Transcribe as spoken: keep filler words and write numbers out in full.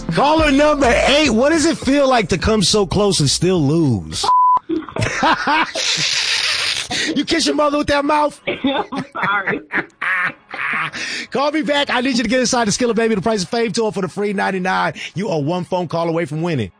Caller number eight. What does it feel like to come so close and still lose? You kiss your mother with that mouth? I'm sorry. Call me back. I need you to get inside the Skilla Baby, the Price of Fame tour for the free ninety-nine. You are one phone call away from winning.